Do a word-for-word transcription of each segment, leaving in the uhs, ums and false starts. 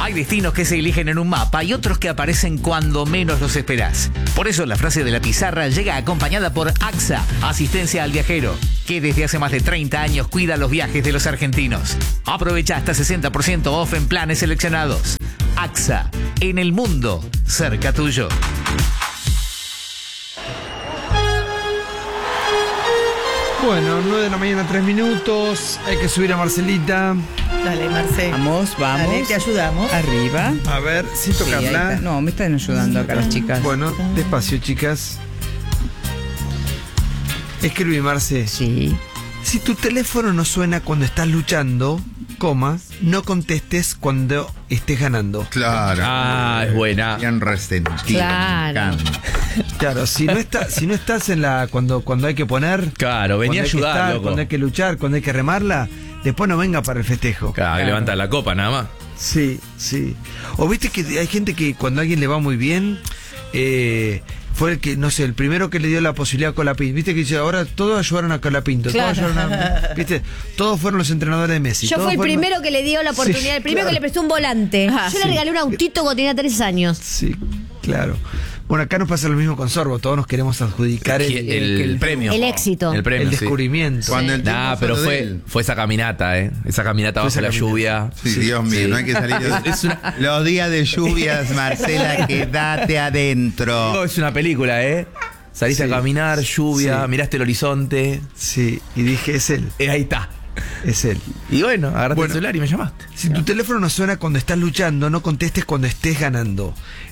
Hay destinos que se eligen en un mapa y otros que aparecen cuando menos los esperás. Por eso la frase de la pizarra llega acompañada por AXA, asistencia al viajero, que desde hace más de treinta años cuida los viajes de los argentinos. Aprovecha hasta sesenta por ciento off en planes seleccionados. AXA, en el mundo, cerca tuyo. Bueno, nueve de la mañana, tres minutos. Hay que subir a Marcelita. Dale, Marce. Vamos, vamos. Dale, te ayudamos. Arriba. A ver, sin Sí, ahí tocarla. está. No, me están ayudando acá las chicas. Bueno, despacio, chicas. Escribí, Marce. Sí. Si tu teléfono no suena cuando estás luchando, coma, no contestes cuando estés ganando. Claro. Ah, es buena. Bien resentido. Claro. Me encanta. Claro, si no está, si no estás en la cuando cuando hay que poner, Claro, venía a cuando hay que ayudar, estar, loco. cuando hay que luchar, cuando hay que remarla, después no venga para el festejo. Claro, que levanta la copa nada más. Sí, sí. O viste que hay gente que cuando a alguien le va muy bien, eh, fue el que, no sé, el primero que le dio la posibilidad a Colapinto. Viste que dice, ahora todos ayudaron a Colapinto. Claro. Todos ayudaron a, viste, todos fueron los entrenadores de Messi. Yo todos fui el fueron- primero que le dio la oportunidad, Sí, el primero claro. que le prestó un volante. Ah, Yo sí. le regalé un autito cuando tenía tres años. Sí, claro. Bueno, acá nos pasa lo mismo con Sorbo. Todos nos queremos adjudicar el, El, el- el premio. El éxito. El premio, el sí. descubrimiento. Cuando el Nah, tiempo pero solo de fue, él. fue esa caminata, ¿eh? Esa caminata Fue bajo esa la caminata. lluvia. Sí, Dios mío, Sí. no hay que salir de... Es una- Los días de lluvias, Marcela, quédate adentro. Oh, es una película, ¿eh? Saliste Sí. a caminar, lluvia, Sí. miraste el horizonte. Sí, y dije, es él, Eh, ahí está. es él. Y bueno, agarraste Bueno. el celular y me llamaste. Si tu teléfono no suena cuando estás luchando, no contestes cuando estés ganando.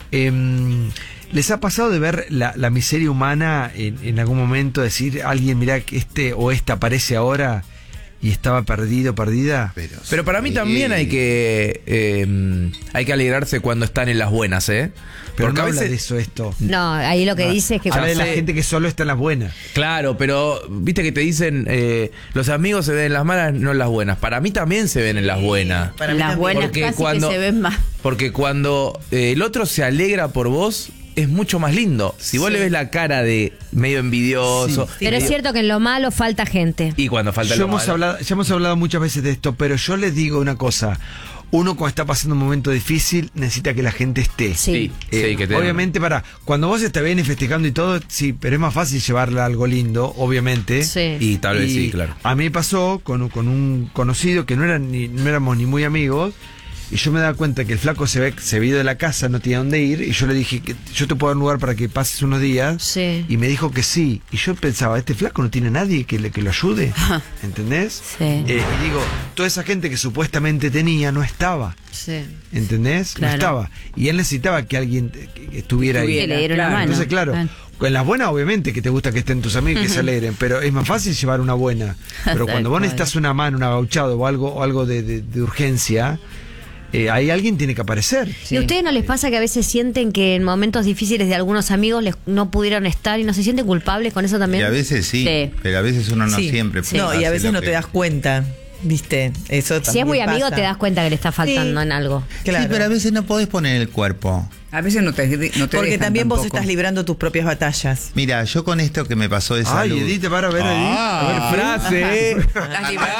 Em, ¿Les ha pasado de ver la, la miseria humana en, en algún momento? Decir, alguien, mirá, que este o esta aparece ahora y estaba perdido, perdida. Pero, Pero para mí sí. también hay que eh, hay que alegrarse cuando están en las buenas, ¿eh? Pero Porque no a habla veces, de eso esto. No, ahí lo que dice es que Habla de la sé. gente que solo está en las buenas. claro, pero viste que te dicen eh, los amigos se ven en las malas, no en las buenas. Para mí también se ven en las buenas. Para mí Las también. buenas Porque casi cuando- que se ven más. Porque cuando eh, el otro se alegra por vos, es mucho más lindo. Si vos le ves la cara de medio envidioso. Pero es cierto que en lo malo falta gente. Y cuando falta Yo lo hemos malo. hablado, ya hemos hablado muchas veces de esto, pero yo les digo una cosa. Uno cuando está pasando un momento difícil necesita que la gente esté. Sí. Sí, Eh, sí, que te- obviamente, para cuando vos estás bien y festejando y todo, sí, pero es más fácil llevarle algo lindo, obviamente. Sí. Y tal vez Y sí, claro. A mí me pasó con, con un conocido que no, era ni, no éramos ni muy amigos. Y yo me daba cuenta que el flaco se, ve, se había ido de la casa, no tenía dónde ir. Y yo le dije, que yo te puedo dar un lugar para que pases unos días. Sí. Y me dijo que sí. Y yo pensaba, este flaco no tiene nadie que, le, que lo ayude. ¿Entendés? Sí. Eh, y digo, toda esa gente que supuestamente tenía no estaba. Sí. ¿Entendés? Claro. No estaba. Y él necesitaba que alguien que- que estuviera ahí. Que le diera una Claro. mano. Entonces, claro, Claro. en las buenas obviamente que te gusta que estén tus amigos y que se alegren, pero es más fácil llevar una buena. Pero Tal cuando vos cual. necesitas una mano, un agauchado o algo, o algo de, de- de urgencia, eh, ahí alguien tiene que aparecer. ¿Y a ustedes no les pasa que a veces sienten que en momentos difíciles de algunos amigos les, no pudieron estar y no se sienten culpables con eso Y también? a veces sí, Sí. pero a veces uno no Sí. siempre Sí. No, y a hace veces lo no que- te das cuenta, ¿viste? Eso Si es también muy amigo pasa. te das cuenta que le está faltando Sí. en algo. Claro. Sí, pero a veces no podés poner el cuerpo. A veces no te, no te Porque dejan también vos tampoco. estás librando tus propias batallas. Mira, yo con esto que me pasó de salud... Ay, Edith, para ver, Edith. Ah. A ver, Frase. Estás librando.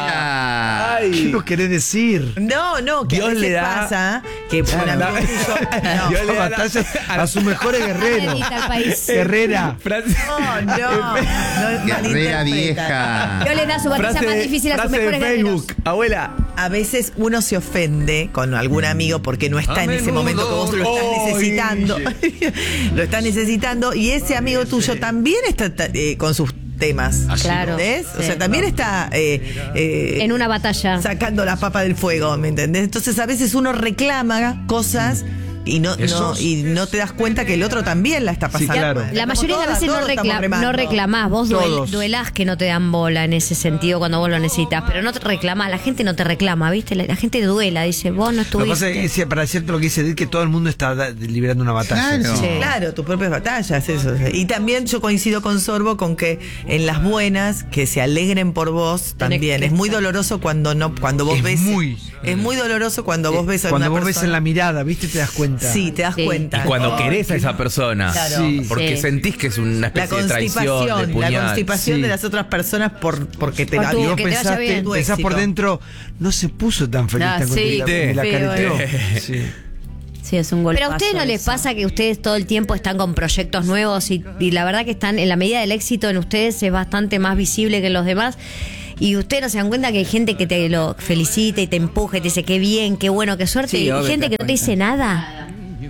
Ah. ¿qué nos querés decir? No, no, que Dios a veces le da- pasa que un amigo da- tuyo- no. Dios le da la- Batalla a sus mejores guerreros. Edita al país. Guerrera. Frase, No, no, no Guerrera malinterpreta. vieja. Yo les da su batalla frase, más difícil a sus frase de mejores guerreros. Facebook. Abuela. A veces uno se ofende con algún amigo porque no está en ese momento que vos lo estás Ay. necesitando. lo estás necesitando y ese amigo tuyo también está eh, con sus temas. Claro. ¿Entendés? O Sí. sea, también está eh, eh, En una batalla. sacando la papa del fuego, ¿me entendés? Entonces a veces uno reclama cosas y no, no, Esos- y no te das cuenta que el otro también la está pasando. Sí, claro. mal. La Estamos mayoría de todas, veces no, todos estamos recla- remando. no reclamás, vos duel- Todos. duelás que no te dan bola en ese sentido cuando vos lo necesitas, pero no te reclamás, la gente no te reclama, ¿viste? La, la gente duela, dice, vos no Lo que pasa estuviste. es que para cierto lo que dice Edith, que todo el mundo está da- librando una batalla. Claro. Sí. Claro, tus propias batallas, eso. Y también yo coincido con Sorbo con que en las buenas, que se alegren por vos también. que Es muy estar. doloroso cuando no, cuando vos Es ves. muy. Es muy doloroso cuando vos ves a Cuando una vos ves persona. en la mirada, ¿viste? Te das cuenta. cuenta. Sí, te das Sí. cuenta. Y cuando querés a esa persona. Claro. Sí. Porque Sí. sentís que es una La especie de traición, de constipación, la puñal. constipación Sí. de las otras personas por porque te Por la tu- Y vos que te vaya pensaste, bien. Tu pensás por éxito. dentro, no se puso tan feliz, Ah, tan sí, contenta, qué me la feo, careteó. eh. Sí. Sí, es un golpe. Pero a ustedes no les pasa que ustedes todo el tiempo están con proyectos nuevos y, y la verdad que están en la medida del éxito en ustedes es bastante más visible que en los demás. Y ustedes no se dan cuenta que hay gente que te lo felicita y te empuja y te dice qué bien, qué bueno, qué suerte. Sí, y hay obvio, gente te que no das te dice nada.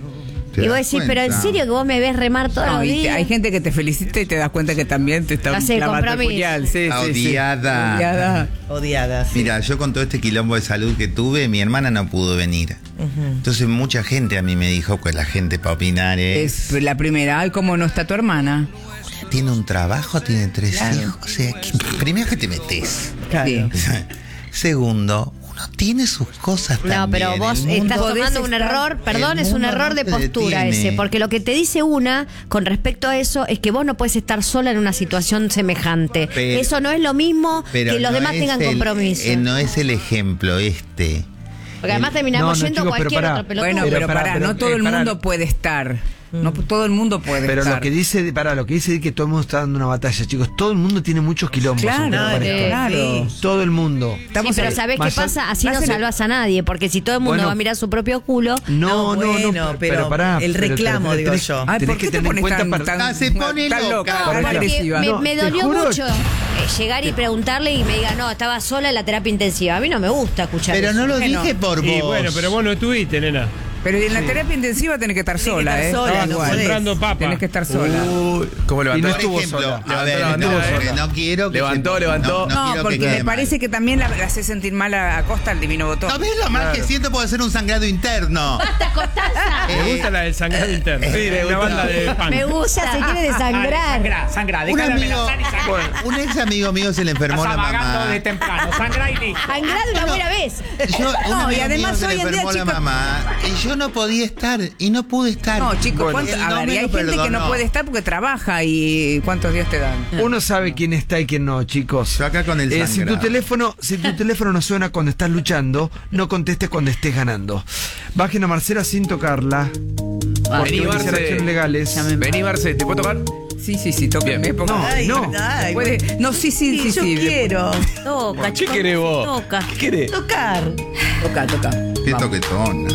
¿Te Y vos das decís, pero en cuenta? serio que vos me ves remar todos No, los y te- días. hay gente que te felicita y te das cuenta que también te está Hace clavando el compromiso. puñal. Sí, sí, sí. Odiada. Odiada. odiadas. Mira, yo con todo este quilombo de salud que tuve, mi hermana no pudo venir. Entonces mucha gente a mí me dijo, pues la gente para opinar es... Es la primera. Ay, ¿cómo no está tu hermana? Tiene un trabajo, tiene tres Claro. hijos. O sea, que- primero que te metes. Claro. Sí. Segundo, uno tiene sus cosas No, también. pero vos El mundo- estás tomando podés un estar- error, perdón, el es un mundo error no de te postura detiene. ese, porque lo que te dice una con respecto a eso es que vos no puedes estar sola en una situación semejante. Pero- eso no es lo mismo pero que los no demás es tengan el- compromiso. eh, no es el ejemplo este. Porque además terminamos No, no, yendo chicos, a pero cualquier pará. otro pelotudo. Bueno, Pero pero, pará, pará, pero, no todo eh, el pará. mundo puede estar. No todo el mundo puede Pero estar. lo que dice, para lo que dice es que todo el mundo está dando una batalla, chicos. Todo el mundo tiene muchos quilombos. Claro, aunque no Claro, parezca. claro. sí. Todo el mundo. Sí, Estamos pero ahí. ¿sabés qué Más al- pasa? Así no más el- salvas a nadie, porque si todo el mundo Bueno. va a mirar su propio culo, No, no, no, bueno, pero pará, el pero- reclamo, pero digo tenés- yo. Ay, tenés ¿por que qué te tener en pones cuenta tan, para- tan, Ah, se pone tan loca. loca, no, Por tan ejemplo, porque agresiva? me, No, me te dolió juro- mucho eh, llegar y preguntarle y me diga, no, estaba sola en la terapia intensiva. A mí no me gusta escuchar Pero eso. no lo Bueno. dije por Y vos. bueno, pero vos no estuviste, nena. Pero en la terapia intensiva tenés que estar Tenés que sola, estar ¿eh? sola, Estaba no igual. podés. Comprando papa. Tenés que estar sola. Uy, ¿cómo Y no levantó? Por estuvo ejemplo, sola. a Levantó, ver, levantó, no, levantó. no quiero que Levantó, se- levantó. No, no No, quiero que porque quede me mal. parece que también la, la hace sentir mal a, a Costa el divino botón. ¿No ves lo mal que siento por hacer un sangrado interno? ¡Basta, Costanza! Me gusta la del sangrado interno. Sí, le una gusta. banda de punk. Me gusta, se quiere desangrar. Sangra, sangra, Un déjala amigo, amenazar y sangra. un ex amigo mío se le enfermó Estás la vagando mamá. de temprano, sangra y listo. Sangrado una buena vez. Yo, un No, y amigo además mío se hoy le en día, enfermó la chicos- mamá y yo no podía estar y no pude estar. No, chicos, Bueno, ¿cuánto- él a no ver, me y hay lo gente que no perdonó. puede estar porque trabaja y ¿cuántos días te dan? Uno sabe quién está y quién no, chicos. Yo acá con el Eh, si tu sangrado. teléfono, si tu teléfono no suena cuando estás luchando, no contestes cuando estés ganando. Bajen a Marcela sin tocarla. Porque Vení, van a Marce. hacer acciones legales. Vení, Marce, ¿te puedo tocar? Sí, sí, sí, tóquenme. Bien. porque- No, Ay, no. ay, Puede- no, sí, sí, sí, yo sí. quiero Toca, ¿Qué chicos, querés vos? Toca. ¿Qué querés? tocar. Toca, toca. Qué Vamos. toquetona.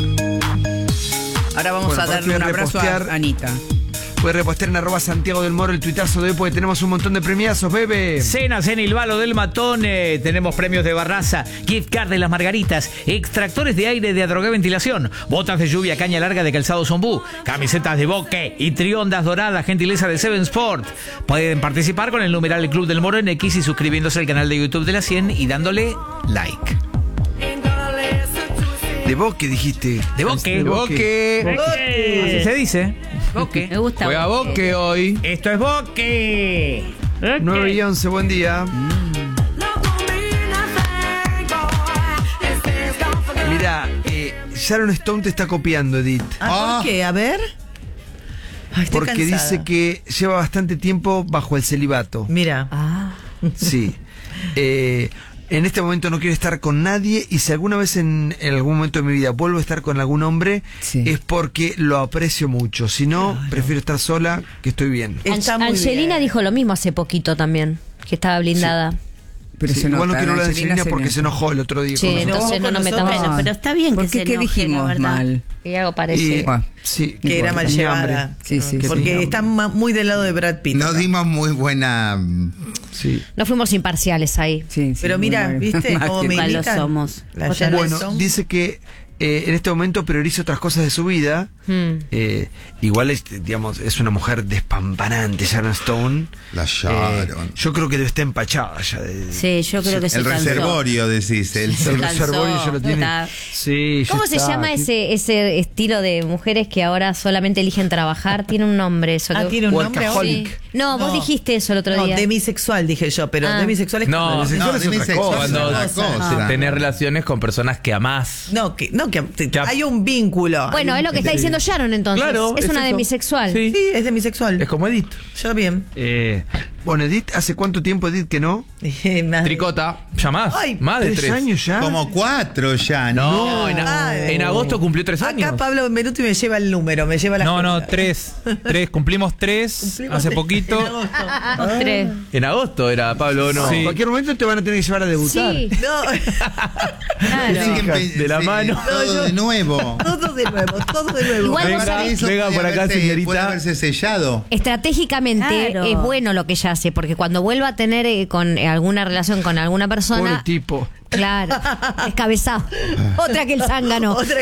Ahora vamos Bueno, a darle voy a un abrazo repostear. a Anita. Puedes repostear en arroba Santiago del Moro el tuitazo de hoy porque tenemos un montón de premiazos, bebé. Cenas en el Valo del Matone. Tenemos premios de Barraza, gift card de las Margaritas, extractores de aire de Adrogué Ventilación, botas de lluvia, caña larga de Calzado Zombú, camisetas de Boque y triondas doradas, gentileza de Seven Sport. Pueden participar con el numeral El Club del Moro en X y suscribiéndose al canal de YouTube de la cien y dándole like. De vos que dijiste. De Boque. De Boque. Así se dice. Boque. Me gusta. Juega Boque hoy. Esto es Boque. nueve y once, buen día. Mira, eh, Sharon Stone te está copiando, Edith. Ah, ¿por qué? A ver. Ay, estoy Porque cansada. dice que lleva bastante tiempo bajo el celibato. Mira. Sí. Eh, en este momento no quiero estar con nadie y si alguna vez en, en algún momento de mi vida vuelvo a estar con algún hombre Sí. es porque lo aprecio mucho. Si no, prefiero estar sola, que estoy bien. Está muy Angelina bien. dijo lo mismo hace poquito también, que estaba blindada. Pero Sí, se igual no nota, quiero hablar de Angelina Angelina se porque nota. se enojó el otro día. Sí, con nosotros. entonces no nos con metamos. nosotros. Bueno, pero está bien ¿Por que qué? se ¿Qué enoje, dijimos la verdad. mal? Y algo Y- parece. Bueno, sí, Que era mal tenía hambre. llevada. Sí, sí, Que sí. Porque tenía está ma- muy del lado de Brad Pitt. Nos dimos muy buena. Sí. No fuimos imparciales ahí. Sí, sí, Pero muy mira, mal. ¿viste Más cómo que me mal. lo imitan? somos. La Vos Sharon Bueno, Stone. dice que eh, en este momento prioriza otras cosas de su vida. Hmm. Eh, igual es, digamos, es una mujer despampanante, Sharon Stone. La Sharon. Eh, yo creo que debe estar empachada ya. De, Sí, yo creo que se El cansó. reservorio, decís. El, Se el cansó, reservorio ya lo tiene. está. Sí, ya ¿Cómo se está. llama ese ese estilo de mujeres que ahora solamente eligen trabajar? Tiene un nombre eso. Ah, que- tiene un nombre ahora. Workaholic. Sí. No, vos No. dijiste eso el otro No, día. demisexual dije yo, pero Ah. demisexual es No, cuando- demisexual no, es otra demisexual cosa. es Cuando otra cosa. tener relaciones con personas que amás. No, que, no, que te- Que- hay un vínculo. Bueno, Hay es un- lo que está Sí. diciendo Sharon entonces. Claro, es es una eso. demisexual. Sí. Sí, es demisexual. Es como Edith. Yo bien. Eh, Bueno, Edith, ¿hace cuánto tiempo, Edith, que no? Tricota, ya más. Ay, más de ¿Tres, tres. años ya? Como cuatro ya, ¿no? No, en, a- Ay. en agosto cumplió tres años. Acá Pablo Benuti me lleva el número, me lleva la No, no, tres. Tres, cumplimos tres Cumplimos hace tres. poquito. Tres. En agosto era Pablo, ¿no? Sí. En cualquier momento te van a tener que llevar a debutar. Sí, No, claro. Tienen que Hijas, empe- de la sí, mano. Todo No, yo- de nuevo. todo de nuevo, todo de nuevo. Igual vos Venga, sabés- Eso venga puede por acá, haberse- señorita. Puede haberse sellado. Estratégicamente Claro. es bueno lo que ella hace, porque cuando vuelva a tener eh, con eh, alguna relación con alguna Pobre persona, tipo. claro, descabezado. Otra que el zángano. Otra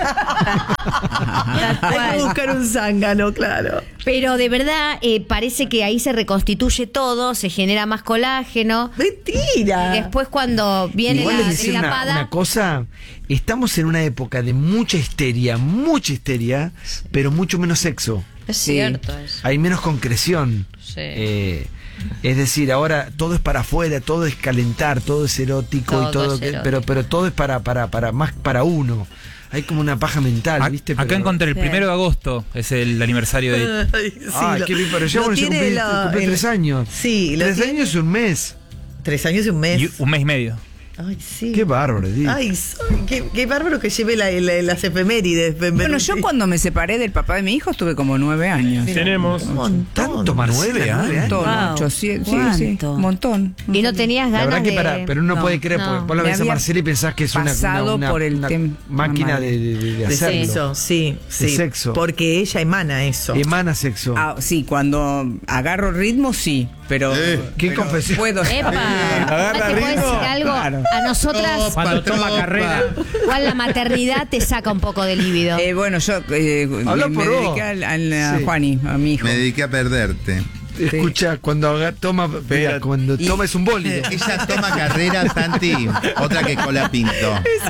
Hay que buscar un zángano, claro. Pero de verdad eh, parece que ahí se reconstituye todo, se genera más colágeno. Mentira. Y después cuando viene Igual la les decir una, destapada, una cosa, estamos en una época de mucha histeria, mucha histeria, pero mucho menos sexo. es cierto eso. Hay menos concreción. Sí. Eh, es decir, ahora todo es para afuera, todo es calentar, todo es erótico Todo y todo, es que- erótico. pero pero todo es para para para más para uno. Hay como una paja mental, A- ¿viste? Acá Pero- encontré el Sí. primero de agosto, es el aniversario de. Ay, sí, Ah, lo- qué bien, pero ya lo bueno, ya tiene cumplí, lo- cumplí el- tres años. Sí, lo tres tiene- años y un mes. Tres años y un mes. y un mes y medio. Ay, sí. Qué bárbaro, Edith. Ay, soy- qué, qué bárbaro que lleve la- la- las efemérides. Bueno, yo cuando me separé del papá de mi hijo estuve como nueve años. Tenemos. Un montón. Tanto, Manuel, Nueve nueve años. años. Montón, Wow. ocho, sí, sí, sí, ¿Cuánto? un montón. Y no tenías La ganas verdad que de... para, pero uno no, No, puede creer, no. porque vos la Me ves a había Marcela y pensás que es una, una, pasado una- por el una tem- máquina mamá. de, de- de De hacerlo. sexo, sí, sí. sexo. Porque ella emana eso. Emana sexo. Ah, sí, cuando agarro ritmo, sí, pero Eh, ¿Qué confesión? puedo. ¡Epa! Agarra ¿Te puedo ritmo? decir algo? Claro. A nosotras, Cuando toma Tropa. carrera. igual la maternidad te saca un poco de líbido. Eh, bueno, yo eh, Habla me, por me vos. dediqué al, al- a Sí. Juani, a mi hijo. Me dediqué a perderte. Escucha, cuando haga- toma, mira, cuando y- toma es un bólido. Ella toma carrera, Santi. Otra que Colapinto.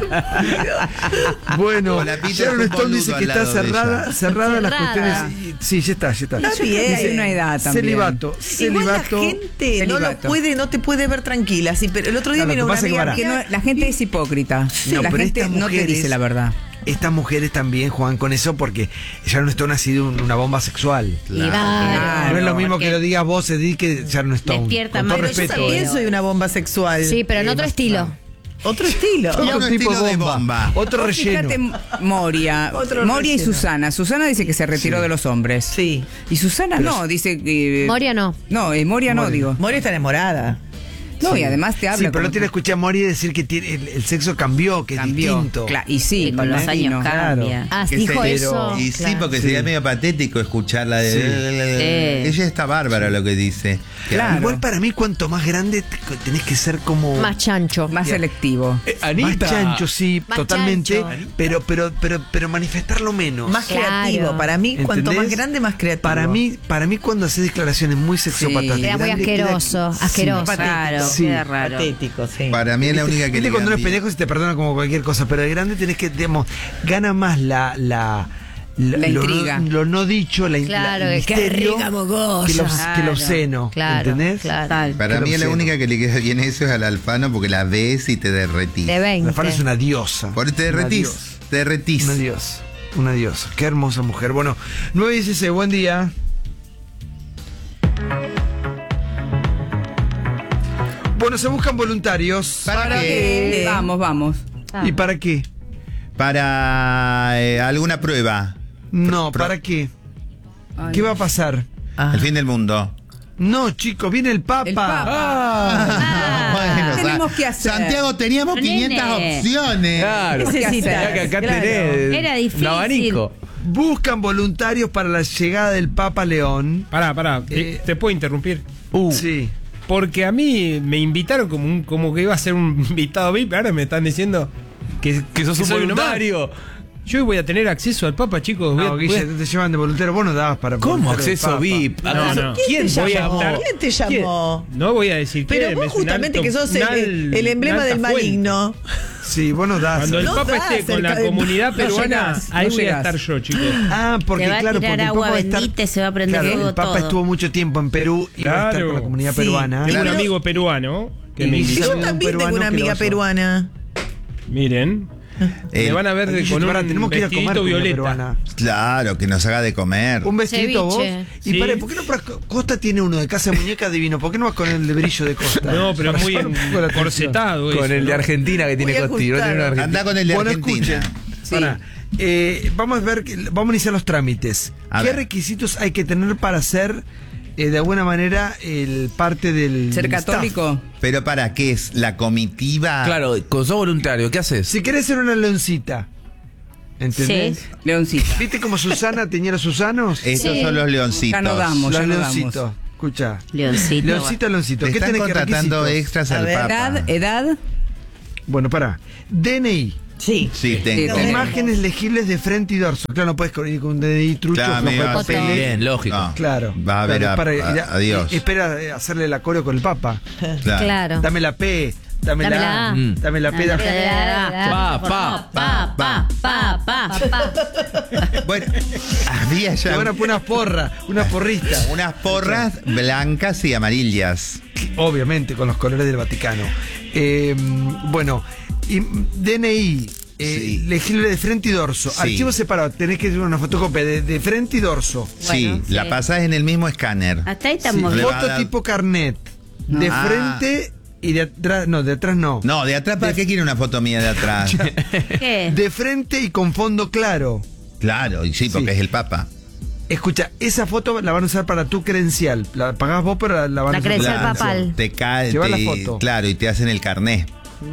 Bueno, Colapinto Sharon es un Stone dice boludo que al está lado de cerrada, ella. cerrada las Cerrada. cuestiones. y- Sí, ya está, ya está. Está bien. Hay una edad también. Celibato, Igual la celibato. gente no lo Celibato. puede, no te puede ver tranquila. Sí, pero el otro día Claro, vino lo que una pasa es que amiga para- Que mía- no- la gente es hipócrita. No, la pero gente estas no te mujeres- dice la verdad. Estas mujeres también juegan con eso porque Sharon Stone ha sido un- una bomba sexual. Claro. No es lo mismo porque- que lo digas vos, Edith, que Sharon Stone. Despierta con todo más Pero yo respeto. también ¿eh? soy una bomba sexual. Sí, pero en Eh, otro más- estilo. Otro estilo. Otro Otro tipo estilo de de bomba. bomba. Otro Vos relleno. Fíjate, Moria, Otro Moria y relleno. Susana. Susana dice que se retiró de los hombres. Sí. Y Susana no, dice que. Moria no. No, eh, Moria no, Moria. digo. Mori está enamorada. No, y además te habla. Sí, pero como- no te la escuché a Mori decir que tiene, el, el sexo cambió, que es cambió. distinto. Cla- y sí, que con los imagino. años cambia. Ah, Que dijo se- eso. Y sí, claro. porque Sí. sería medio patético escucharla. De, Sí. Ella está bárbara lo que dice. Claro. Igual para mí, cuanto más grande, te- tenés que ser como... Más chancho. Más selectivo. Eh, Más Anita. chancho, sí, Más totalmente. chancho. Pero, pero, pero, pero manifestarlo menos. Más Claro. creativo. Para mí, cuanto ¿Entendés? más grande, más creativo. Para mí, para mí cuando haces declaraciones muy sexópatas. Sí. de Queda muy grande, asqueroso, queda- asqueroso. Sí. Raro, Sí. queda raro. Patético, sí. Para mí es la única que Viste le cuando uno es cambia. pendejo se te perdona como cualquier cosa, pero de grande tenés que, digamos, gana más la... la La lo, intriga. No, lo no dicho, la, Claro, la, el qué misterio, rica mogosa. que lo, que Claro, lo obsceno, Claro, ¿entendés? claro. Tal. Para Qué mí es la obsceno. única que le queda bien eso es al Alfano porque la ves y te derretís. De veinte. La Fana es una diosa. Por te Una derretís. diosa. Te derretís. Una diosa. Una diosa. Qué hermosa mujer. Bueno, nueve dieciséis, buen día. Bueno, se buscan voluntarios. ¿Para qué? Eh, vamos, vamos. ¿Y para qué? Para eh, alguna prueba. No, Pro- ¿para qué? Ay. ¿Qué va a pasar? Ah. El fin del mundo. No, chicos, viene el Papa. El Papa. Ah. Bueno, ¿qué tenemos Sa- que hacer? Santiago, teníamos Nene. quinientas opciones. Claro. Necesitas, Ya que acá claro. tenés Era difícil. un abanico. Buscan voluntarios para la llegada del Papa León. Pará, pará. ¿te- Eh, ¿Te puedo interrumpir? Uh, Sí. Porque a mí me invitaron como, un, como que iba a ser un invitado V I P. Ahora me están diciendo que, que sos un soy uno más. voluntario. Yo voy a tener acceso al Papa, chicos. Voy a- No, voy a- Guille, te llevan de voluntario. Vos no dabas para ¿Cómo voluntario del acceso Papa. V I P? No, ¿Acaso- no. ¿Quién te Voy a llamó? estar- ¿Quién te llamó? No voy a decir Pero quién, vos es un justamente alto- que sos un el, al- el emblema una del alta fuente. maligno. Sí, vos no das. Cuando el No Papa das esté con la cerca de- comunidad No peruana, llegás, ahí no voy a llegás. estar yo, chicos. Ah, porque Te va a claro, tirar porque el agua Papa va a estar- bendita y se va a prender Claro, fuego el Papa todo. estuvo mucho tiempo en Perú y va a estar Claro. con la comunidad Sí. peruana. Tengo un Bueno, amigo peruano que y me sí, Y invitó. yo un también tengo peruano una que lo amiga hizo. peruana. Miren, Me El- van a ver de- Ay, con pará, un tenemos que ir a comer vestidito comida violeta. peruana. Claro, que nos haga de comer. Un vestidito vos. Ceviche. Y Sí. pare, ¿por qué no para Costa tiene uno de casa de muñeca divino? ¿Por qué no vas con el de brillo de Costa? No, pero Para muy llamar un poco la atención. corsetado. Con eso, el de ¿no? Argentina que tiene Muy Costi. No tiene uno de Argentina. Anda con el de Bueno, Argentina. escuchen. Pará. Eh, vamos a ver, que- vamos a iniciar los trámites. A ¿Qué ver. requisitos hay que tener para ser eh, de alguna manera el parte del Ser staff? católico. Pero para qué es la comitiva. Claro, con sos voluntario, ¿qué haces? Si querés ser una leoncita, ¿entendés? Sí. Leoncita. ¿Viste cómo Susana tenía los Susanos? Estos Sí. son los leoncitos. Ya no damos. Los ya no leoncitos. Escucha. Leoncito. Leoncito, leoncito. Te ¿Qué están tenés que contratando requisitos? extras A al ver, Papa. Edad, edad. Bueno, pará. D N I. Sí. Sí, tengo. Sí, Imágenes legibles de frente y dorso. Claro, no puedes ir con un D N I trucho, Claro, flojo me de va a papeles. hacer- Bien, lógico. No, Claro. Va a ver Claro, a, para- a- ir a- adiós. eh, Espera eh, hacerle la coreo con el Papa. Claro. Claro. Dame la P, dame, Dame la la A, A. Mm. dame la P de Pa, pa, pa, pa, pa, pa, pa. Bueno, había Te ya van a poner unas porras, unas porristas. unas porras blancas y amarillas. Obviamente, con los colores del Vaticano. Eh, bueno, y D N I, eh, Sí. legible de frente y dorso. Sí. Archivo separado, tenés que hacer una fotocopia de, de frente y dorso. Sí, Bueno, la sí. pasás en el mismo escáner. Hasta ahí Sí, estamos Le bien. va a foto dar- tipo carnet. De Ah. frente y de atrás. No, de atrás no. No, de atrás, ¿para qué quiere una foto mía de atrás? ¿Qué? De frente y con fondo claro. Claro, y sí, porque Sí. es el Papa. Escucha, esa foto la van a usar para tu credencial. La pagás vos, pero la, la van La a usar. credencial Claro, papal. Te cae, Lleva la te- foto. claro, y te hacen el carné.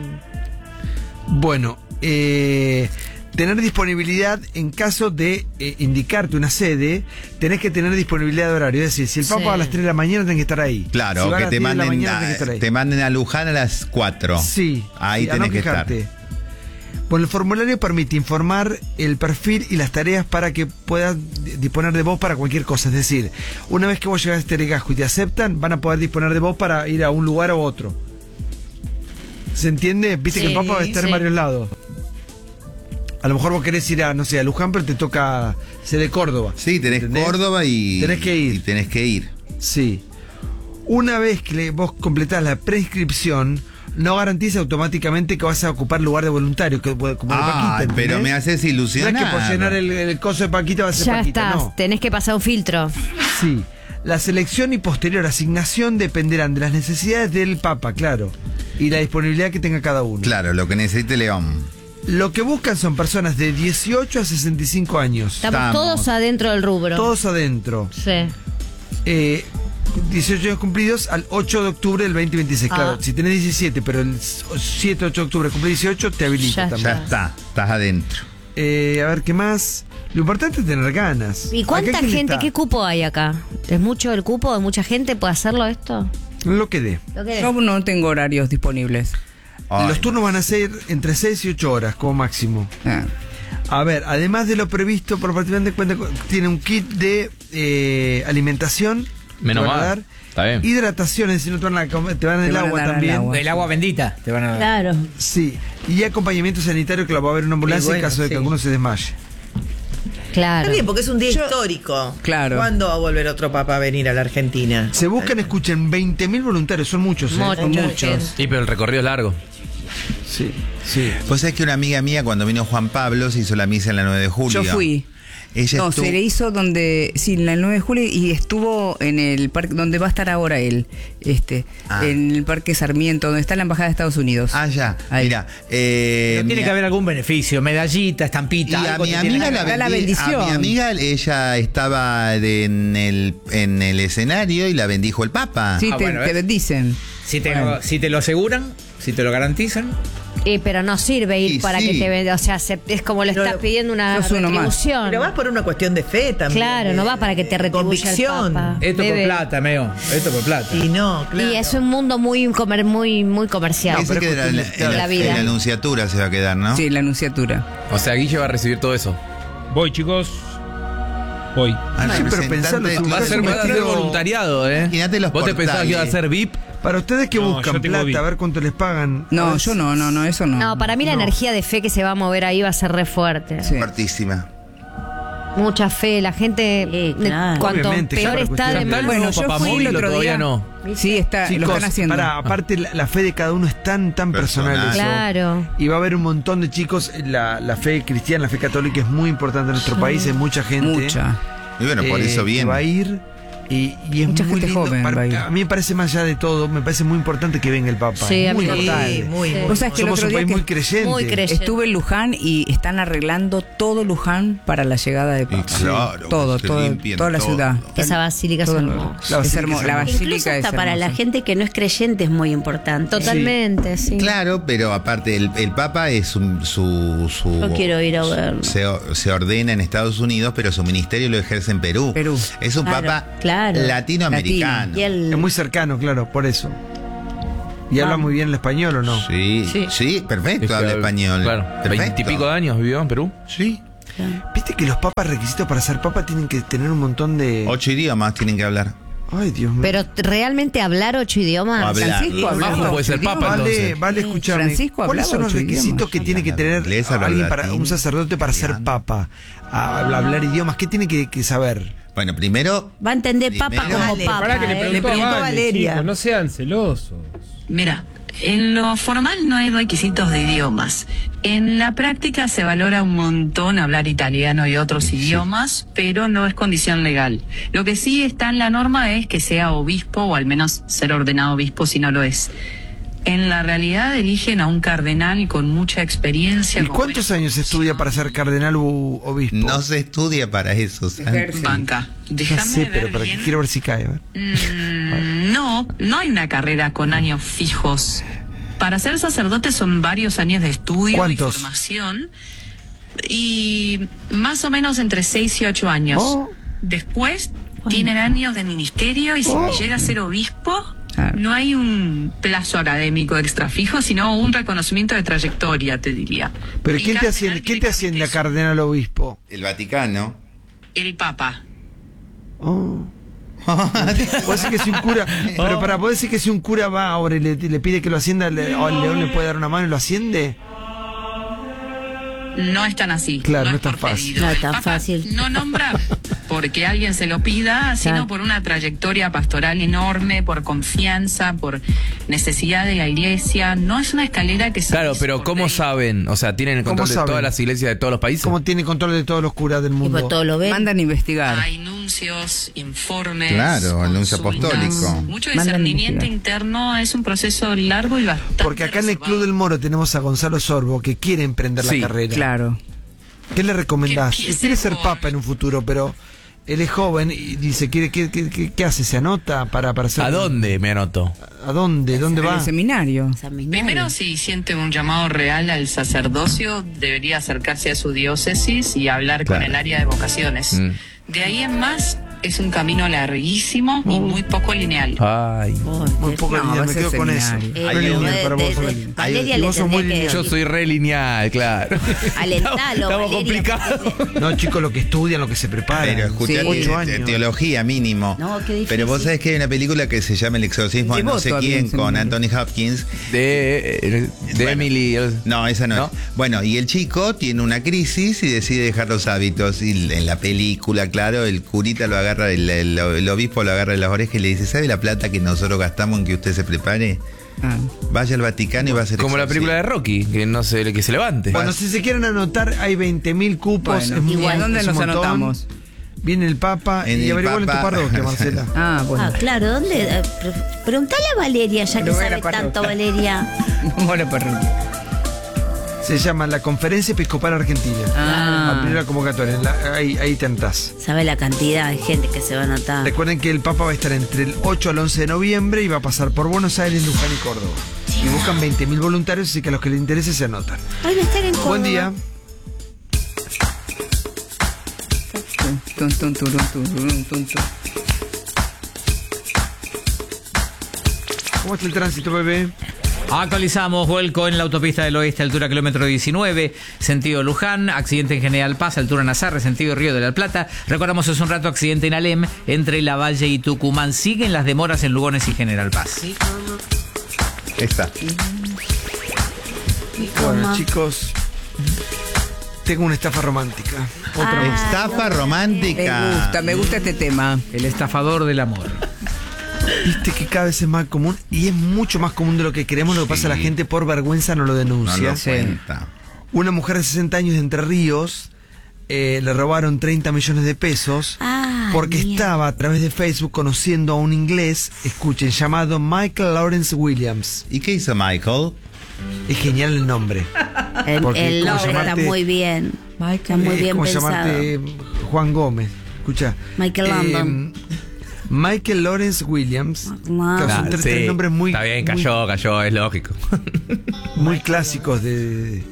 Bueno, eh, tener disponibilidad en caso de eh, indicarte una sede, tenés que tener disponibilidad de horario. Es decir, si el Papa Sí. va a las tres de la mañana, tenés que estar ahí. Claro, Si va a que las te diez de la manden, mañana, a, tenés que estar ahí. te manden a Luján a las cuatro. Sí. Ahí sí, a tenés no que estar. quejarte. Bueno, el formulario permite informar el perfil y las tareas para que puedas di- disponer de vos para cualquier cosa. Es decir, una vez que vos llegás a este legajo y te aceptan, van a poder disponer de vos para ir a un lugar u otro. ¿Se entiende? Viste que el Sí, Papa va a estar sí. en varios lados. A lo mejor vos querés ir a, no sé, a Luján, pero te toca ser de Córdoba. Sí, tenés ¿Entendés? Córdoba y Tenés que ir. y tenés que ir. Sí. Una vez que le- vos completás la prescripción, no garantiza automáticamente que vas a ocupar lugar de voluntario, que, como de Ah, Paquita, pero ¿entendés? me haces No ilusionar. es que por llenar el, el coso de Paquita va a ser Ya Paquita, estás, no. tenés que pasar un filtro. Sí. La selección y posterior asignación dependerán de las necesidades del Papa, claro, y la disponibilidad que tenga cada uno. Claro, lo que necesite León. Lo que buscan son personas de dieciocho a sesenta y cinco años. Estamos, Estamos. todos adentro del rubro. Todos adentro. Sí. Eh, dieciocho años cumplidos al ocho de octubre del veinte veintiséis. Ah. Claro, si tenés diecisiete, pero el siete, ocho de octubre cumplís dieciocho, te habilita Ya también. Ya está, estás adentro. Eh, a ver, ¿qué más? Lo importante es tener ganas. ¿Y cuánta Acá, ¿quién gente, está? qué cupo hay acá? ¿Es mucho el cupo de mucha gente? ¿Puede hacerlo esto? Lo que dé. Lo que Yo no tengo horarios disponibles. Ay, Los turnos van a ser entre seis y ocho horas como máximo. Ah. A ver, además de lo previsto por participante, cuenta con- tiene un kit de eh, alimentación. Menos te van a mal. dar. Está bien. Hidratación, es decir, no te van a, comer- te van a dar Te el van a agua dar el también. agua. El agua bendita te van a dar. Claro. Sí. Y acompañamiento sanitario que lo va a haber en una ambulancia Y bueno, en caso de que sí. alguno se desmaye. Claro. Está bien, porque es un día Yo- histórico. Claro. ¿Cuándo va a volver otro papa a venir a la Argentina? Se buscan, escuchen, veinte mil voluntarios, son muchos, ¿eh? Mucho, Son mucha muchos. gente. Sí, pero el recorrido es largo. Sí, sí. Vos sabés que una amiga mía, cuando vino Juan Pablo, se hizo la misa en la nueve de julio. Yo fui. Ella No, estuvo- se le hizo donde, sí, en el nueve de julio y estuvo en el parque donde va a estar ahora él, este, Ah. en el Parque Sarmiento, donde está la Embajada de Estados Unidos. Ah, ya. Ahí. Mira, eh, Pero tiene mi- que haber algún beneficio, medallita, estampita. Y a algo mi te tiene amiga que la, haber. Da la bendi- bendición. A mi amiga, ella estaba de- en, el, en el escenario y la bendijo el Papa. Sí, Ah, te, bueno, te ¿ves? bendicen. Si te, Bueno. lo, si te lo aseguran, si te lo garantizan. Eh, pero no sirve ir Y para sí. que te venda. O sea, se- es como le No, estás pidiendo una sos uno más. retribución. Pero vas por una cuestión de fe también. Claro, de- no va para que te de retribuya el convicción. Papa. Esto Bebe. por plata, meo. Esto por plata. Y no, claro. Y es un mundo muy comer, muy, muy comercial. Dice que en la, en la- de la vida. en la anunciatura se va a quedar, ¿no? Sí, la anunciatura. O sea, Guille va a recibir todo eso. Voy, chicos. Voy. Al Sí, pero representante pensalo, de si tu- Va a ser, va a ser vestido- voluntariado, ¿eh? Imagínate los ¿Vos te pensabas que iba a portales. ser V I P? Para ustedes que No, buscan yo tengo plata, vi- a ver cuánto les pagan. A No, ver yo si- no, no, no, eso no. No, para mí la No. energía de fe que se va a mover ahí va a ser re fuerte. Sí. Fuertísima. Mucha fe, la gente, Sí, claro. cuanto Obviamente, peor claro, está, cuestión de de- ¿Está el más. nuevo Bueno, yo papá fui el móvil o otro todavía día. no? Sí, está, Chicos, lo están haciendo. pará, aparte la, la fe de cada uno es tan, tan personal. Personal. eso. Claro. Y va a haber un montón de chicos. La, la fe cristiana, la fe católica es muy importante en nuestro país. Hay mucha gente. Mucha. Y bueno, por eh, eso que viene. va a ir. Y, y es Mucha muy gente lindo. joven Para- va a ir. a mí me parece más allá de todo, me parece muy importante que venga el Papa. Sí, Es a muy mí también. importante. Sí, muy, Sí. muy. Vos sabés que el Somos otro un día país que muy creyente. Muy creyente. estuve en Luján y están arreglando todo Luján para la llegada de Papa. claro, todo, que todo, limpien toda la todo. ciudad. Esa basílica es Todo hermosa. nuevo. La Es basílica hermo- es la hermosa. Incluso basílica es hasta para la hermosa. gente que no es creyente es muy importante. Totalmente, sí. Claro, pero aparte el, el Papa es un- su, su Yo quiero ir a verlo. se, se ordena en Estados Unidos, pero su ministerio lo ejerce en Perú. Perú. Es un Claro, Papa claro. latinoamericano. Y el, Es muy cercano, claro, por eso. ¿Y habla muy bien el español o no? Sí, sí, Sí. perfecto, Es que, habla español. Claro, Perfecto. veintipico de años vivió en Perú. Sí. Viste que los papas requisitos para ser papa tienen que tener un montón de. Ocho idiomas tienen que hablar. Ay, Dios mío. Pero realmente hablar ocho idiomas. O hablar. Francisco hablaba Majo puede ser ocho papa, idiomas. Vale, entonces. vale, Sí, escucharme. Francisco ¿Cuáles hablaba son los ocho requisitos idiomas. que tiene que Habla tener inglés, habla alguien para latín, un sacerdote para ser italiano. papa? A hablar idiomas, ¿qué tiene que, que saber? Bueno, primero, va a entender papa Primero- como Dale, papa. Pará que le ¿eh? preguntó, preguntó a a Vale, Valeria. chicos, no sean celosos. Mira, en lo formal no hay requisitos de idiomas. En la práctica se valora un montón hablar italiano y otros idiomas, pero no es condición legal. Lo que sí está en la norma es que sea obispo o al menos ser ordenado obispo si no lo es. En la realidad eligen a un cardenal con mucha experiencia. ¿Y como cuántos es- años se estudia para ser cardenal u obispo? no se estudia para eso. ¿sabes? Banca. Ya Déjame sé, pero ver para bien. que quiero ver si cae. a ver. Mm, no, no hay una carrera con años fijos. Para ser sacerdote son varios años de estudio ¿Cuántos? y formación y más o menos entre seis y ocho años. Oh. Después tienen años de ministerio y si Oh. llega a ser obispo Claro. no hay un plazo académico extra fijo, sino un reconocimiento de trayectoria, te diría. Pero Y ¿quién te cardenal asciende, ¿quién te directamente asciende a es cardenal obispo? El Vaticano. el Papa. Oh. Puede decir que si un cura, pero para poder decir que si un cura va ahora y le, le pide que lo ascienda, le- o al león le puede dar una mano y lo asciende. No es tan así. Claro, no es tan por fácil. pedido. No es El tan Papa fácil. No nombra porque alguien se lo pida, sino Claro. por una trayectoria pastoral enorme, por confianza, por necesidad de la iglesia. No es una escalera que se... Claro, pero ¿cómo saben? O sea, ¿tienen el ¿Cómo control de saben? todas las iglesias de todos los países? ¿Cómo tiene control de todos los curas del Y mundo? pues todo lo ven. Mandan a investigar. Hay nuncios, informes. Claro, el nuncio consultas. apostólico. Mucho Mandan a discernimiento investigar. interno es un proceso largo y bastante. Porque acá en el Club reservado. del Moro tenemos a Gonzalo Sorbo que quiere emprender Sí, la carrera. Claro. ¿Qué le recomendás? Que Él empiece quiere ser por- papa en un futuro, pero él es joven y dice, ¿quiere, qué, qué, qué- qué hace? ¿Se anota para, para ser? ¿A dónde me anoto? ¿A dónde? ¿Dónde En va? el seminario. Primero, si siente un llamado real al sacerdocio, debería acercarse a su diócesis y hablar Claro. con el área de vocaciones. Mm. De ahí en más, es un camino larguísimo y muy poco lineal. Ay. Muy poco No, lineal, va a me ser quedo con eso. seminario. Eh, Re pero lineal de- para de- vos, de- Aurelio. Valeria Y le vos sos muy tendría que- lineal. Yo soy re lineal, claro. Alentalo, Estamos Valeria, complicados. No, chicos, lo que estudian, lo que se preparan. Pero escuchate, Sí. Ocho te- años. teología mínimo. No, qué difícil. Pero vos sabés que hay una película que se llama El exorcismo de Sí, no vos sé todavía quién en con seminario. Anthony Hopkins. De, de Bueno. Emily. el- No, esa no, ¿No? es. Bueno, y el chico tiene una crisis y decide dejar los hábitos. Y en la película, claro, el curita lo agarra, el, el- el obispo lo agarra de las orejas y le dice, ¿sabe la plata que nosotros gastamos en que usted se prepare? Ah. Vaya al Vaticano y va a hacer Como la exorcismo". película de Rocky, que no sé, que se levante. Bueno, si se quieren anotar, hay veinte mil cupos. Bueno, es muy- igual, ¿dónde es un nos montón. anotamos? Viene el Papa En y el averiguan en tu Papa. parroquia, Marcela. Ah, bueno. Ah, claro, ¿dónde? Eh, pre- Preguntale a Valeria, ya que Pero voy a la sabe parroquia. tanto, Valeria. Bueno, perro. Se llama la Conferencia Episcopal Argentina. Ah. La primera convocatoria. en la- ahí, ahí te anotás. Sabe la cantidad de gente que se va a anotar. Recuerden que el Papa va a estar entre el ocho al once de noviembre y va a pasar por Buenos Aires, Luján y Córdoba. Y buscan veinte mil voluntarios, así que a los que les interese se anotan. Ay, va a estar en Córdoba. Buen día. Tun, tun, turun, turun, tun, tun. ¿Cómo está el tránsito, bebé? Actualizamos, vuelco en la autopista del oeste, altura kilómetro diecinueve, sentido Luján, accidente en General Paz, altura Nazarre, sentido Río de la Plata. Recordamos hace un rato accidente en Alem, entre La Valle y Tucumán. Siguen las demoras en Lugones y General Paz. Está. Bueno, chicos. Tengo una estafa romántica. Otra Ah, más. Estafa romántica. Me gusta, me gusta este tema. El estafador del amor. Viste que cada vez es más común y es mucho más común de lo que queremos. Lo que pasa, la gente por vergüenza no lo No denuncia. lo cuenta. Una mujer de sesenta años de Entre Ríos eh, le robaron treinta millones de pesos Ah, porque mierda. estaba a través de Facebook conociendo a un inglés, escuchen, llamado Michael Lawrence Williams. ¿Y qué hizo Michael? Es genial el nombre. El, Porque el es como nombre está llamarte- muy bien. Está muy es bien como pensado. llamarte Juan Gómez. Escucha. Michael Landon. Michael Lawrence Williams. Wow. Claro, son Ah, tres, sí. tres nombres muy, Está bien, muy- cayó, cayó, es lógico. muy clásicos de...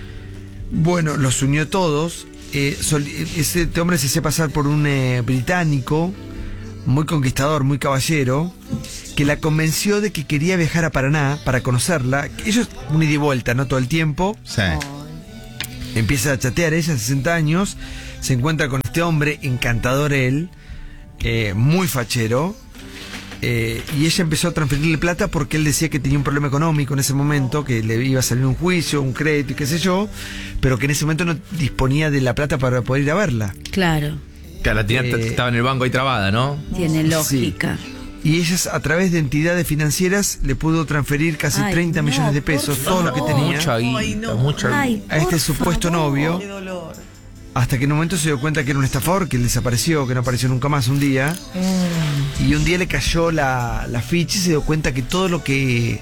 Bueno, los unió todos. Eh, sol- ese este hombre se hace pasar por un eh, británico, muy conquistador, muy caballero, que la convenció de que quería viajar a Paraná para conocerla. Ellos, un ida y vuelta, ¿no? Todo el tiempo. Sí. Empieza a chatear ella, sesenta años, se encuentra con este hombre, encantador él, eh, muy fachero, eh, y ella empezó a transferirle plata porque él decía que tenía un problema económico en ese momento, que le iba a salir un juicio, un crédito y qué sé yo, pero que en ese momento no disponía de la plata para poder ir a verla. Claro, Que la tenía, Eh, estaba en el banco ahí trabada, ¿no? tiene lógica. Y ella, a través de entidades financieras, le pudo transferir casi Ay, treinta no, millones de pesos, por todo lo que tenía, Mucha guita, mucha Ay, a este por supuesto favor. novio. Qué dolor. Hasta que en un momento se dio cuenta que era un estafador, que él desapareció, que no apareció nunca más un día. Y un día le cayó la, la ficha y se dio cuenta que todo lo que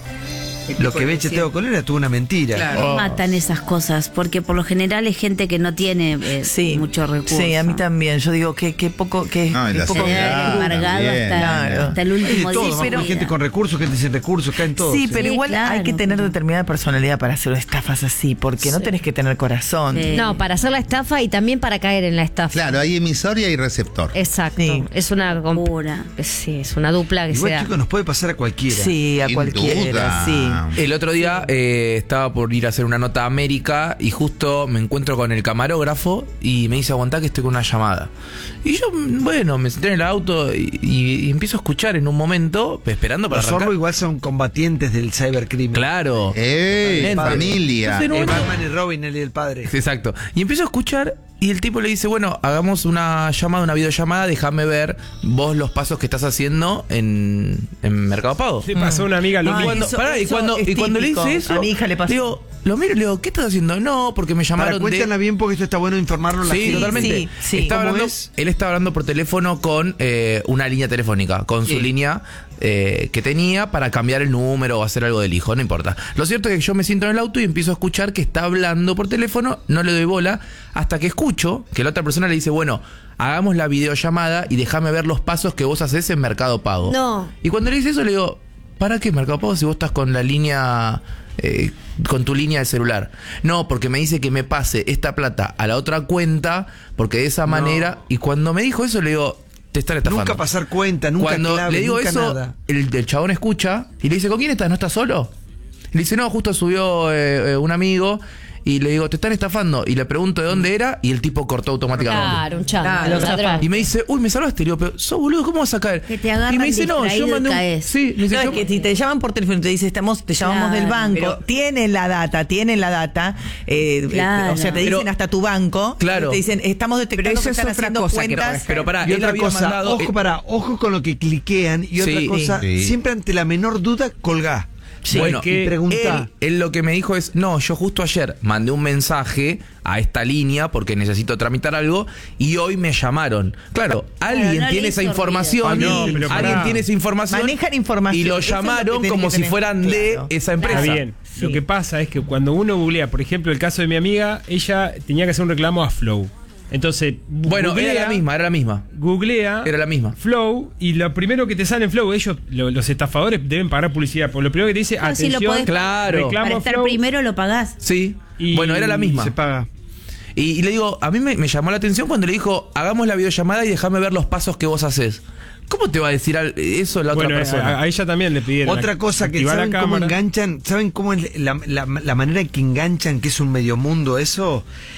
lo que había chateado con él era toda una mentira. Claro. Me matan esas cosas, porque por lo general es gente que no tiene eh, Sí, mucho recurso. Sí, a mí también. Yo digo que qué poco, que No, y qué la poco Se debe haber Claro, embargado también, hasta, claro. hasta el Hay último de todo, día. ¿no? de su Hay gente vida. con recursos, gente sin recursos, caen todos. Sí, pero Sí, igual claro, hay que tener pero- determinada personalidad para hacer estafas así, porque no tenés que tener corazón. Sí. No, para hacer la estafa y también para caer en la estafa. Claro, hay emisor y hay receptor. Exacto. Sí. Es una comp- Pura. sí, es una dupla que Igual, se da. chicos, nos puede pasar a cualquiera. Sí, a Sin cualquiera, duda. sí. El otro día eh, estaba por ir a hacer una nota a América y justo me encuentro con el camarógrafo y me dice aguantá que estoy con una llamada. Y yo, bueno, me senté en el auto y, y- y empiezo a escuchar en un momento, esperando para Los zorros arrancar. igual son combatientes del cybercrimen. Claro. ¡Ey, Padre. familia! Entonces, Eh, no, no. Batman y Robin, él y el padre. Exacto. Y empiezo a escuchar y el tipo le dice, bueno, hagamos una llamada, una videollamada, déjame ver vos los pasos que estás haciendo en, en Mercado Pago. Le pasó a una amiga lo Ay, Y mismo. cuando, eso- pará, y eso cuando, es y cuando le típico. dice eso, A mi hija le pasó. digo, lo miro y le digo, ¿qué estás haciendo? No, porque me Para, llamaron de... cuéntanla bien porque esto está bueno informarlo a la Sí, gente. totalmente. Sí, sí. Estaba ¿Cómo hablando- es? Él estaba hablando por teléfono con eh, una línea telefónica, con su Sí. línea eh, que tenía para cambiar el número o hacer algo del hijo, no importa. Lo cierto es que yo me siento en el auto y empiezo a escuchar que está hablando por teléfono, no le doy bola, hasta que escucho que la otra persona le dice, bueno, hagamos la videollamada y déjame ver los pasos que vos haces en Mercado Pago. No. Y cuando le dice eso le digo, ¿para qué Mercado Pago si vos estás con la línea... eh, con tu línea de celular? No, porque me dice que me pase esta plata a la otra cuenta, porque de esa manera... Y cuando me dijo eso le digo, te están estafando. Nunca pasar cuenta, nunca Cuando clave, le digo nunca eso, nada. el, el chabón escucha y le dice, ¿con quién estás? ¿No estás solo? Y le dice, no, justo subió eh, eh, un amigo. Y le digo, te están estafando. Y le pregunto de dónde era y el tipo cortó automáticamente. Claro, un chango, Claro, un ladrón. Y me dice, uy, me salvaste. Y le digo, pero sos boludo, ¿cómo vas a caer? Que te agarran y me dice, no, yo distraído y mandé un... caes. Sí, me dice, No, yo- es que si te llaman por teléfono y te dicen, estamos, te llamamos Claro, del banco, pero- tienen la data, tienen la data, eh, Claro. eh, o sea, te dicen Pero- hasta tu banco, Claro. te dicen, estamos detectando Pero eso que es están otra haciendo cosa que no cuentas. es- Pero pará, Y él otra había cosa, mandado... ojo para, ojo con lo que cliquean. Y otra Sí, cosa, sí. siempre ante la menor duda, colgá. Bueno, que y preguntá. Él, él lo que me dijo es, no, yo justo ayer mandé un mensaje a esta línea porque necesito tramitar algo y hoy me llamaron. Claro, alguien no le tiene esa hizo información, ruido. Ah, no, pero alguien pará. tiene esa información, Manejan información. y lo Eso es lo que llamaron tenés como que si tener fueran de claro. esa empresa. Está bien. Lo que pasa es que cuando uno googlea, por ejemplo, el caso de mi amiga, ella tenía que hacer un reclamo a Flow. Entonces, Bueno, googlea, era la misma, era la misma. Googlea Era la misma. Flow y lo primero que te sale en Flow, ellos, lo- los estafadores deben pagar publicidad. Por lo primero que te dice, No, si lo atención, podés- Claro. reclamo Para a estar Flow. primero lo pagás. Sí. Y- Bueno, era la misma. Se paga. Y, y le digo, a mí me, me llamó la atención cuando le dijo, hagamos la videollamada y déjame ver los pasos que vos haces. ¿Cómo te va a decir al- eso la Bueno, otra a, persona? a ella también le pidieron. Otra cosa que activar la saben cómo cámara. enganchan, ¿saben cómo es la, la- la manera en que enganchan, que es un medio mundo eso?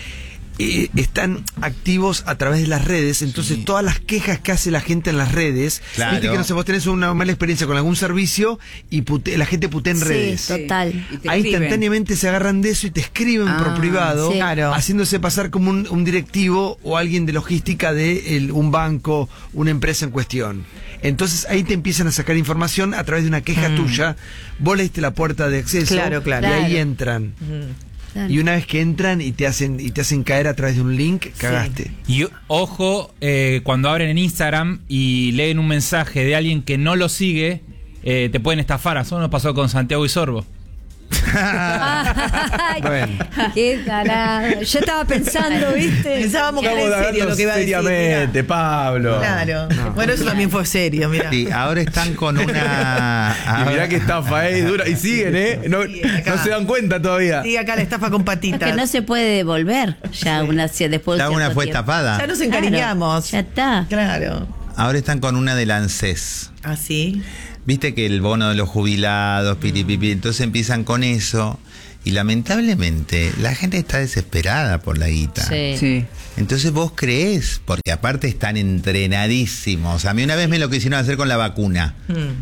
eh, están activos a través de las redes, entonces sí. todas las quejas que hace la gente en las redes, claro. viste que no sé, vos tenés una mala experiencia con algún servicio y pute, la gente putea en sí, redes. Total. Ahí instantáneamente se agarran de eso y te escriben ah, por privado, sí. claro. haciéndose pasar como un, un directivo o alguien de logística de el, un banco, una empresa en cuestión. Entonces ahí te empiezan a sacar información a través de una queja mm. tuya. Vos leíste la puerta de acceso claro, claro. y ahí claro. entran. Mm. Claro. Y una vez que entran y te hacen y te hacen caer a través de un link, cagaste. Sí. Y ojo, eh, cuando abren en Instagram y leen un mensaje de alguien que no lo sigue, eh, te pueden estafar. Eso nos pasó con Santiago y Sorbo. Bueno. Qué tarado. Yo estaba pensando, ¿viste? Pensábamos que era serio lo que iba a decir. Seriamente, Pablo. Claro. No. Bueno, eso también fue serio, mira. Sí, ahora están con una. Y mirá que estafa, eh, dura. Y siguen, eh. No, no se dan cuenta todavía. Sí, acá la estafa con patitas. Que no se puede devolver ya una después. Ya de una fue tiempo. estafada. Ya nos encariñamos. Claro, ya está. Claro. Ahora están con una del ANSES. ¿Ah, sí? Viste que el bono de los jubilados, piripipi, mm. entonces empiezan con eso. Y lamentablemente la gente está desesperada por la guita. Sí. Sí. Entonces vos creés, porque aparte están entrenadísimos. A mí una vez me lo quisieron hacer con la vacuna.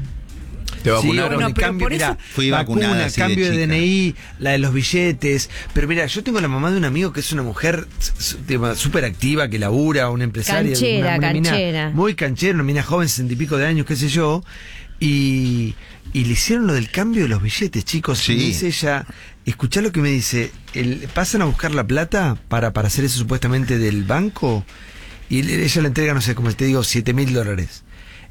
Mm. Te vacunaron. Sí, bueno, el cambio, cambio, mirá, fui vacuna, vacunada así cambio de de, chica. D N I, la de los billetes. Pero mira, yo tengo la mamá de un amigo que es una mujer súper activa, que labura, una empresaria. Canchera, una, una mina canchera. muy canchera, una mina joven, sesenta y pico de años, qué sé yo. Y, y le hicieron lo del cambio de los billetes, chicos. Sí. Y me dice ella, escuchá lo que me dice, el, pasan a buscar la plata para, para hacer eso supuestamente del banco, y ella le entrega, no sé, como te digo, siete mil dólares.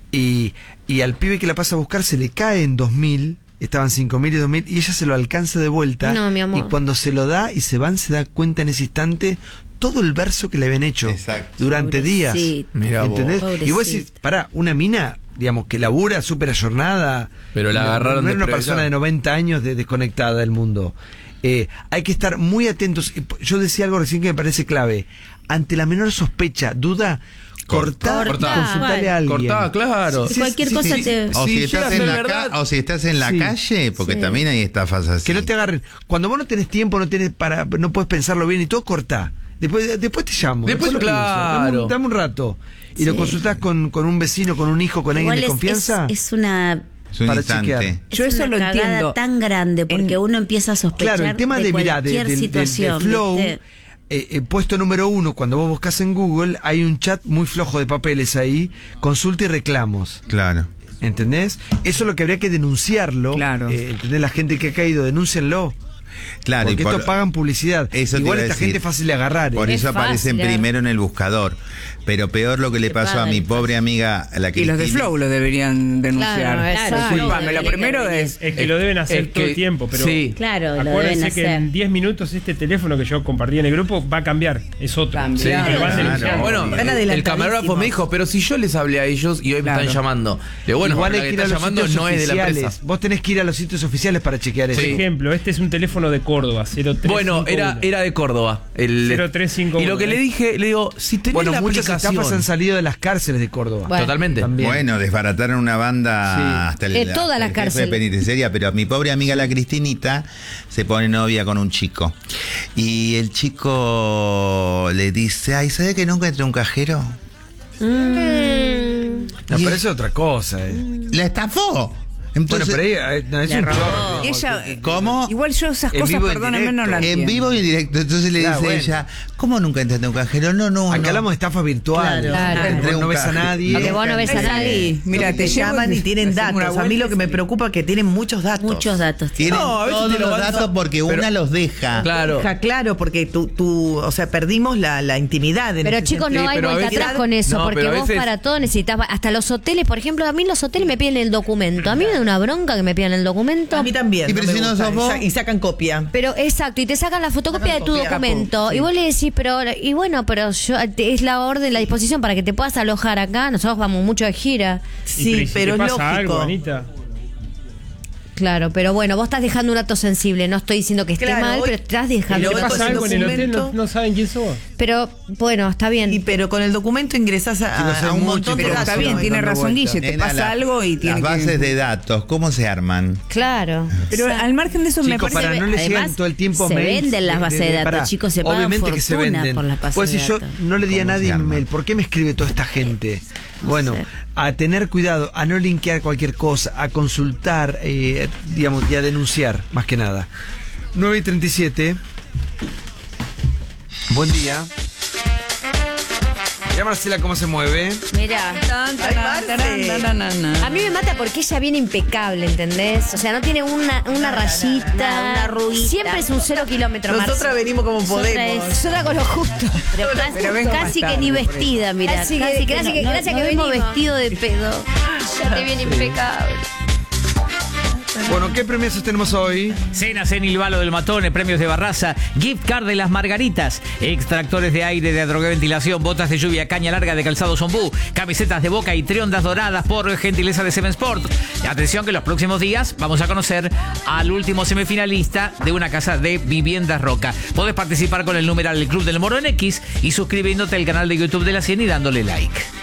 Y, y al pibe que la pasa a buscar se le cae en dos mil, estaban cinco mil y dos mil, y ella se lo alcanza de vuelta. No, mi amor. Y cuando se lo da y se van, se da cuenta en ese instante todo el verso que le habían hecho. Exacto. Durante Pobrecito. días. Mirá vos. ¿Entendés? Y vos Pobrecito. decís, pará, una mina, digamos, que labura súper ayornada. Pero la no, agarraron No era una desprevista. persona de noventa años de, desconectada del mundo. Eh, hay que estar muy atentos. Yo decía algo recién que me parece clave. Ante la menor sospecha, duda, cortá, Cortá. y consultale a alguien. Cortá, claro. Sí, cualquier cosa te- O, Sí, si llega estás a ser en la verdad. ca- o si estás en la Sí. calle, porque Sí. también hay estafas así. Que no te agarren. Cuando vos no tenés tiempo, no tenés para, no puedes pensarlo bien y todo, cortá. Después, después te llamo. Después, lo pienso. claro. Dame un, dame un rato. Y Sí. lo consultás con, con un vecino, con un hijo, con Igual alguien de es, confianza. es, es una Es un para instante. chequear. es Yo eso una lo cagada entiendo. tan grande porque En- uno empieza a sospechar Claro, el tema de, mirá, de, cualquier del- del- situación. del flow, ¿viste? eh, eh, puesto número uno, cuando vos buscas en Google, hay un chat muy flojo de papeles ahí, consulta y reclamos. Claro. ¿Entendés? Eso es lo que habría que denunciarlo. Claro. Eh, ¿entendés? La gente que ha caído, denúncienlo. Claro, Porque y por- esto pagan publicidad. Eso te Igual iba a esta decir. gente es fácil de agarrar. Por eh. eso Es aparecen fácil, primero en el buscador. Pero peor lo que le Te pasó a pagan mi el pobre amiga, la que Y los de Flow lo deberían denunciar. Claro, exacto. Disculpame, lo Debería primero que es. Es que lo deben hacer es todo que- el tiempo, pero sí. Claro, lo acuérdense deben que hacer. en diez minutos este teléfono que yo compartí en el grupo va a cambiar, es otro. Cambia. Sí, Pero van claro. denunciando. Bueno, Van el, el adelantadísimos. camarógrafo me dijo, pero si yo les hablé a ellos y hoy Claro. me están llamando. Le digo, bueno, Igual la hay que que ir a está los llamando sitios no es de la oficiales. empresa. Vos tenés que ir a los sitios oficiales para chequear eso. Por ejemplo, este es un teléfono de Córdoba, cero tres cinco uno. Bueno, era, era de Córdoba. El, cero tres cinco uno, y lo que ¿eh? le dije, le digo, si tenés Bueno, la muchas aplicación. estafas han salido de las cárceles de Córdoba. Bueno. Totalmente. También. Bueno, desbarataron una banda Sí. hasta el, Eh, toda hasta la el jefe cárcel. de penitenciaria, pero mi pobre amiga la Cristinita se pone novia con un chico. Y el chico le dice, ay, ¿sabe que nunca entré a un cajero? Mm. No, pero eso es otra cosa. Eh. La estafó. Entonces, bueno, pero ahí, eh, no, es un chorro. Ella, ¿cómo? Igual yo esas En cosas, vivo y en perdónenme, no la directo. En entiendo. vivo y en directo. Entonces le Claro, dice bueno. ella, ¿cómo nunca entraste a un cajero? No, no, Acá no. hablamos de estafa virtual. Claro. Vos Entré a no un ves a cajero. nadie. Porque vos no ves a nadie. Mira, te llaman y tienen datos. A mí lo que me preocupa preocupa es que tienen muchos datos. Muchos datos. Tienen No, a veces todos te lo los van- datos porque pero- una los deja. Claro. Deja claro, porque tú, tú, o sea, perdimos la, la intimidad. En Pero ese chicos, sentido. no hay pero a vuelta veces- atrás con eso, No, porque pero a vos veces- para todo necesitas, hasta los hoteles, por ejemplo, a mí los hoteles me piden el documento, a mí me da una bronca que me pidan el documento. A mí también. Y pero me si no gusta. sos vos- Y sa- Y sacan copia. Pero exacto, y te sacan la fotocopia de tu copia, documento. sí. Y vos le decís, pero, y bueno, pero yo, te- es la orden, la disposición para que te puedas alojar acá. Nosotros vamos mucho de gira. Y Sí, si pero te es pasa algo, lógico. Anita. Claro, pero bueno, vos estás dejando un dato sensible. No estoy diciendo que esté Claro, mal, hoy- pero estás dejando pero Si un te hoy dato con pasa el algo en el hotel, no, documento- no saben quién sos. Pero bueno, está bien. Y pero con el documento ingresás a, Chicos, a un hay montón mucho, de Pero datos. está bien, tiene dando razón vueltas. Guille, te Nena, pasa la- algo y tiene Las que... bases de datos, ¿cómo se arman? Claro. Pero al margen de eso me Chicos, parece... para no le además, llegan todo el tiempo se mails venden las de- bases de de- datos, pará. chicos, se pagan Obviamente que se fortuna venden. por las bases Pues de si yo datos. no le di a ¿Cómo nadie se un arman? mail, ¿por qué me escribe toda esta gente? Bueno, sé. a tener cuidado, a no linkear cualquier cosa, a consultar, eh, digamos, y a denunciar, más que nada. nueve y treinta y siete. Buen día. Ya Marcela, ¿cómo se mueve? Mira. A mí me mata porque ella viene impecable, ¿entendés? O sea, no tiene una, una rayita. nada, una arruguita. Siempre es un cero kilómetro más. Nosotras venimos como Nosotras podemos. es- Nosotras con lo justo. Pero casi, pero vengo casi más que ni tarde, por vestida, mira. Casi que- Casi que, casi que- no- gracias no que vengo venimos. vestido de pedo. Ya te viene impecable. Bueno, ¿qué premios tenemos hoy? Cenas en Il Valo del Matone, premios de Barraza, gift card de las Margaritas, extractores de aire de Adrogueventilación, botas de lluvia, caña larga de calzado Zombú, camisetas de Boca y triondas doradas por gentileza de Seven Sport. Atención que en los próximos días vamos a conocer al último semifinalista de una casa de viviendas Roca. Podés participar con el numeral El Club del Moro en X y suscribiéndote al canal de YouTube de La cien y dándole like.